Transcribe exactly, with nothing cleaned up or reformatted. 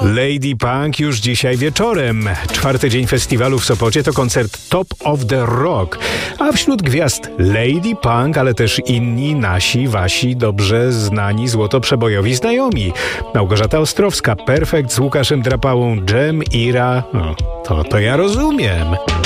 Lady Punk już dzisiaj wieczorem. Czwarty dzień festiwalu w Sopocie to koncert Top of the Rock. A wśród gwiazd Lady Punk, ale też inni nasi, wasi, dobrze znani złotoprzebojowi znajomi. Małgorzata Ostrowska, Perfekt z Łukaszem Drapałą, Dżem, Ira. No, to, to ja rozumiem.